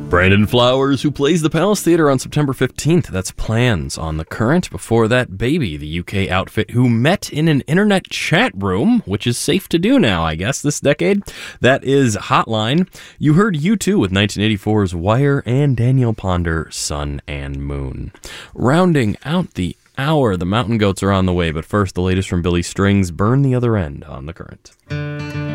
Brandon Flowers, who plays the Palace Theatre on September 15th. That's Plans on The Current. Before that, Baby, the UK outfit who met in an internet chat room, which is safe to do now, I guess, this decade. That is Hotline. You heard U2 with 1984's Wire and Daniel Ponder, Sun and Moon. Rounding out the hour, the Mountain Goats are on the way, but first, the latest from Billy Strings, Burn the Other End on The Current.